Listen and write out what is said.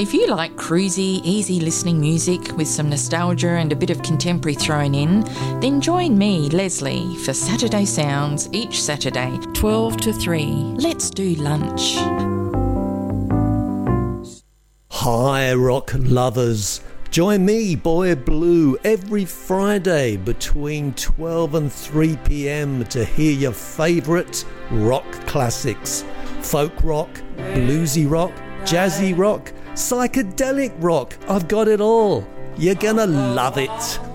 If you like cruisy, easy listening music with some nostalgia and a bit of contemporary thrown in, then join me, Leslie, for Saturday Sounds each Saturday, 12 to 3. Let's do lunch. Hi, rock lovers. Join me, Boy Blue, every Friday between 12 and 3 p.m. to hear your favourite rock classics. Folk rock, bluesy rock, jazzy rock, psychedelic rock. I've got it all. You're gonna love it.